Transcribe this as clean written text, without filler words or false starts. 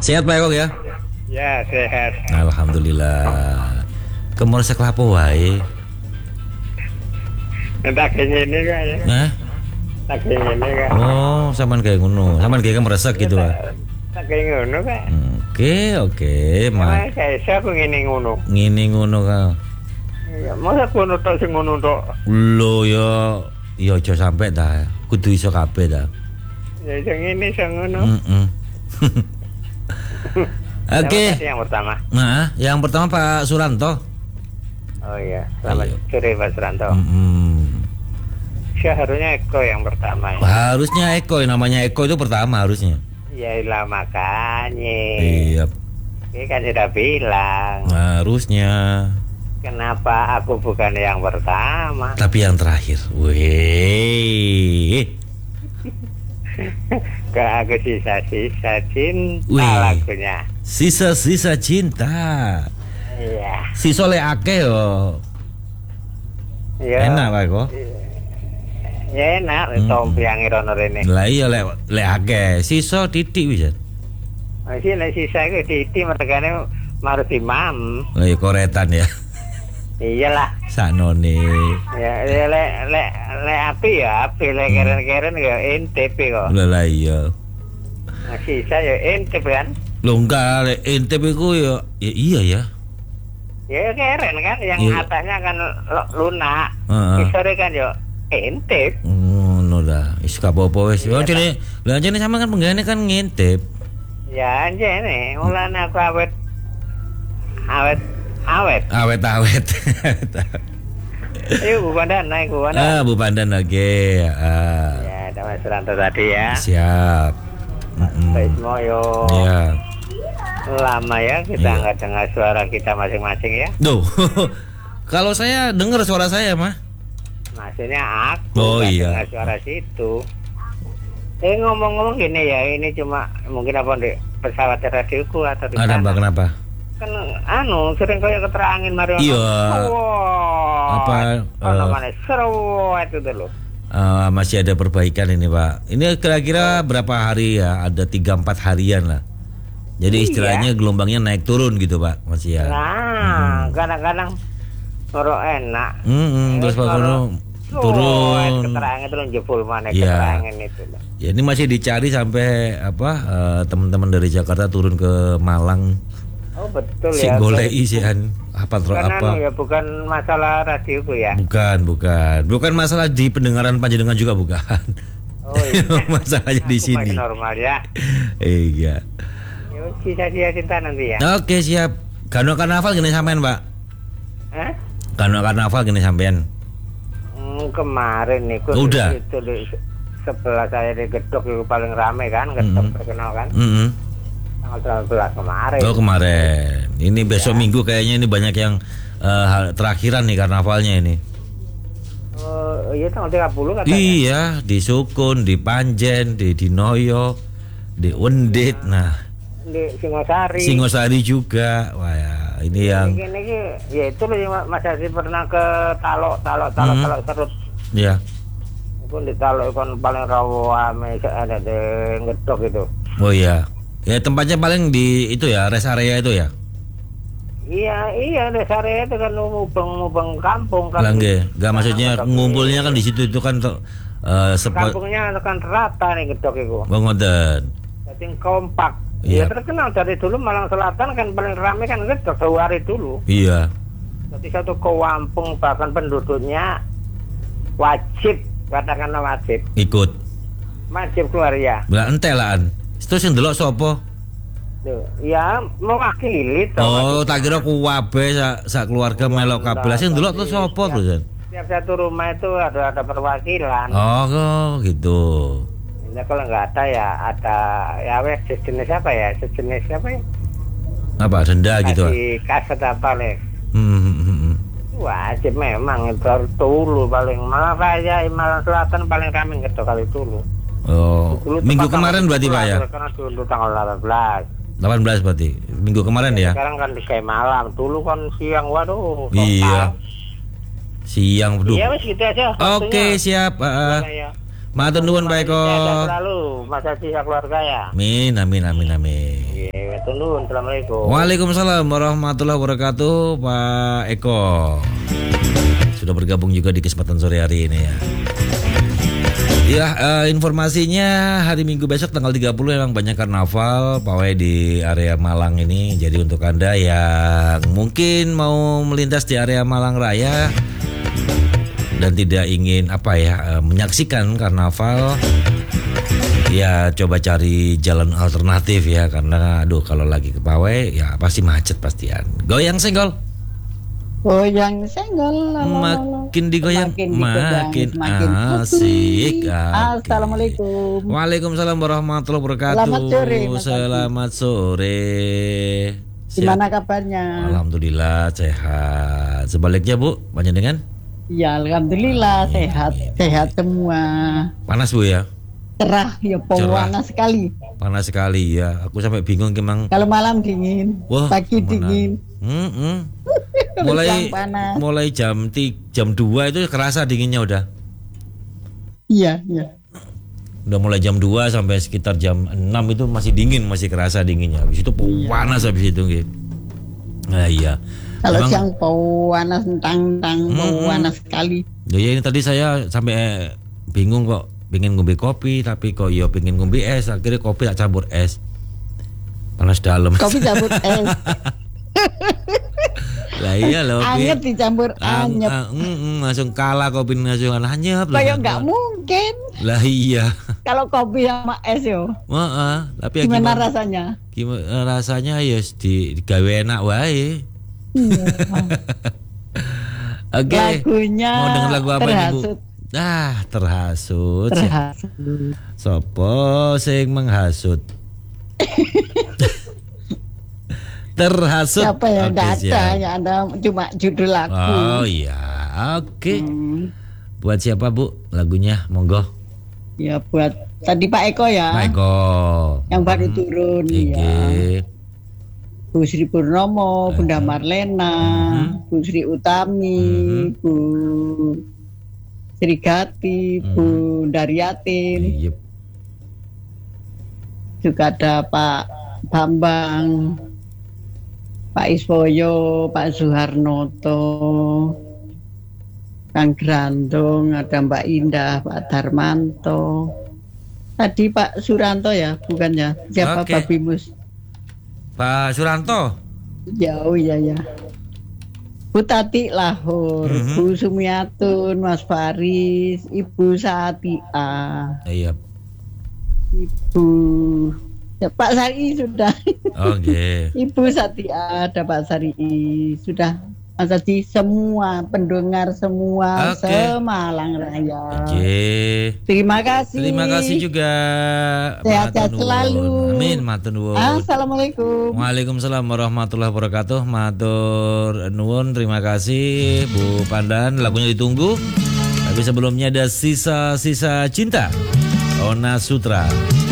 Sehat Pak Eko ya? Ya, sehat. Alhamdulillah. Kemur seklapo wae. Tak ini kan ya. Hah? Tak ini kan. Oh, sampean kayak ngono. Sampean kayak meresek gitu, Pak. Tak ngono kan. Oke, Mas. Kayak aku ngene ngono. Ngene ngono ka. Ya, masa ngono tok sing ngono tok. Lho ya aja sampe ta. Kudu iso kabeh ta. Ya sing ngene sing ngono. Oke. Yang pertama. Nah, yang pertama Pak Suranto. Oh iya, selamat sore Pak Suranto. Seharusnya Eko yang pertama ya. Harusnya Eko, namanya Eko itu pertama harusnya. Ya ilah makanya. Iya. Ini kan sudah bilang. Harusnya. Kenapa aku bukan yang pertama? Tapi yang terakhir. Weh. Gak aku sisa-sisa cinta. Wih. Lagunya. Sisa-sisa cinta. Iya. Sisa le akeh yo. Ya. Enak Pak Eko. Ya enak, tompi yang irono rene. Lah iya le akeh, sisa titik bisa. Masih lek sisa iku titik mergane marut imam. Lah ya koretan ya. Iyalah. Saknone. Ya lek api ya, api lek keren-keren ya intip kok. Lah iya. Nah, sisa ya intip kan. Lho enggak lek intip iku ya iya ya. Ya keren kan yang Iya. atasnya kan lunak. Heeh. Kisare kan ya intip. Ngono lah, wis gak apa-apa wis. Lah jane sampe kan penggane kan ngintip. Ya anjene, mulane aku awet. Awet-awet. Bu Pandan naik Bu Pandan. Bu Pandan lagi. Ya, ada Mas Ranto tadi ya. Siap. Baik Moyo. Iya. Lama ya kita nggak dengar suara kita masing-masing ya. Duh. Kalau saya dengar suara saya mah. Maksudnya aku Oh nggak iya. dengar suara situ. Ngomong-ngomong gini ya, ini cuma mungkin apa di pesawat radioku atau di Ada sana. Mbak, kenapa? Kan sering kayak keterangin Mario. Iya. Apa, namanya seru itu dulu. Masih ada perbaikan ini Pak. Ini kira-kira berapa hari ya? Ada 3-4 harian lah. Jadi istilahnya gelombangnya naik turun gitu Pak, masih ya. Nah, kadang-kadang baru enak. Terus Pak Kono turun. Keterangan terus jebol mana Iya. keterangan itu. Ya, ini masih dicari sampai teman-teman dari Jakarta turun ke Malang. Oh betul Si ya. golei isian apa Karena ya bukan masalah radioku ya. Bukan masalah di pendengaran panjenengan juga bukan. Oh iya. Masalahnya di Aku sini. masih normal ya. Iya. Ya sisa-sisa cinta nanti ya. Oke, siap. Kano karnaval gini sampean, Pak. Hah? Kano karnaval gini sampean. Kemarin nih Udah. itu di sebelah saya di Gedok itu paling rame kan, Gedok terkenal kan. Tanggal 12 kemarin. Oh, kemarin. Ini besok Minggu kayaknya ini banyak yang terakhiran nih karnavalnya ini. Oh, iya tanggal 30 katanya. Iya, di Sukun, di Panjen, di Dinoyo, di Undit. Nah, Di Singosari. Singosari juga. Wah, ya, ini yang Ini ya itu loh Mas Hadi pernah ke Talok Serut. ya. Itu di Talok kan paling rawame ada di Gedok itu. Oh iya. Ya tempatnya paling di itu ya, rest area itu ya. Iya, di area itu kan mubeng kampung kan. Langge, enggak maksudnya ngumpulnya kan di situ itu kan kampungnya kan rata nih Gedok itu. ngoten. Jadi kompak. Iya. Ya terkenal dari dulu Malang Selatan kan paling ramai kan Gedok sehari dulu. Iya. Jadi satu kampung bahkan penduduknya wajib, katakanlah wajib keluar ya. Lah entelan. Terus yang delok sapa? Duh, ya mewakili toh. Oh, tak kira kuwabe sak keluarga melok kabeh. Sing delok terus sapa terus? Setiap satu rumah itu ada perwakilan. Oh, gitu. Ya, kalau nggak ada ya ada ya sejenis apa ya? Sejenis apa ya? Apa denda gitu? Kasih kaset apa nih? Wajib memang itu harus dulu paling Malang Raya, Malang Selatan paling ramai Gedok kali dulu. Oh, Dulu minggu tempat kemarin berarti Pak ya? Karena dulu tanggal 18. 18 berarti. Minggu kemarin ya? Sekarang kan di kayak malam. Dulu kan siang, waduh. Iya. Siang, Iya wis gitu aja. Oke, siap. Matur nuwun Pak Eko. Sehat selalu, Mas Haji keluarga ya. Amin. Iya. Atur nuwun. Assalamualaikum. Waalaikumsalam warahmatullahi wabarakatuh, Pak Eko. Sudah bergabung juga di kesempatan sore hari ini ya. Ya, informasinya hari Minggu besok tanggal 30 memang banyak karnaval pawai di area Malang ini. Jadi untuk Anda yang mungkin mau melintas di area Malang Raya dan tidak ingin menyaksikan karnaval, ya coba cari jalan alternatif ya, karena kalau lagi ke pawai ya pasti macet pastian. Goyang senggol. Goyang senggol, makin digoyang makin asik. Assalamualaikum. Waalaikumsalam warahmatullahi wabarakatuh. Selamat sore. Gimana kabarnya? Alhamdulillah sehat. Sebaliknya Bu, banyak dengan? Ya alhamdulillah sehat semua. Panas Bu ya? Cerah ya, panas sekali. Panas sekali ya. Aku sampai bingung gimana. Kalau malam dingin, pagi dingin. Mulai jam 2 itu kerasa dinginnya udah. Iya. Udah mulai jam 2 sampai sekitar jam 6 itu masih dingin, masih kerasa dinginnya. Habis itu panas habis itu gitu. Nah iya. Kalau siang panas panas sekali. Ya ini tadi saya sampai bingung kok, pengen ngombe kopi tapi kok ya pengen ngombe es, akhirnya kopi tak campur es. Panas dalam. Kopi campur es. Lah iya loh. Anyep dicampur anyep. Langsung kalah kopi langsung anyep. Kayak nggak mungkin. Lah iya. Kalau kopi sama es yo. Tapi gimana rasanya? Gimana rasanya ya digawe enak wae. Iya. Oke. Lagunya mau denger lagu apa terhasut. Ibu? Terhasut. Sopo sing menghasut? Terhasut. Siapa yang ada ya, Anda cuma judul lagu. Oh iya, oke. Buat siapa Bu lagunya? Monggo. Ya buat tadi Pak Eko ya. Pak Eko. Yang baru turun ya. Bu Sri Purnomo, Bunda Marlena, Bu Sri Utami, Bu Sri Gati, Bu Daryatin. Juga ada Pak Bambang, Pak Iswoyo, Pak Suharnoto, Kang Grandong, ada Mbak Indah, Pak Darmanto. Tadi Pak Suranto ya, bukan ya? Siapa Pak Bimus? Pak Suranto. Ya, oh iya ya. Bu Tati Lahor, Bu Sumiatun, Mas Faris, Ibu Satia. Iya. Ibu Pak Sari sudah. Oke. Ibu Satia, ada Pak Sari sudah. Mas Adi, semua pendengar semua Semalang Raya. Terima kasih. Terima kasih juga. Sehat-sehat selalu. Amin. Matur nuwun. Assalamualaikum. Waalaikumsalam warahmatullahi wabarakatuh. Matur nuwun. Terima kasih Bu Pandan. Lagunya ditunggu. Tapi sebelumnya ada Sisa-Sisa Cinta Ona Sutra.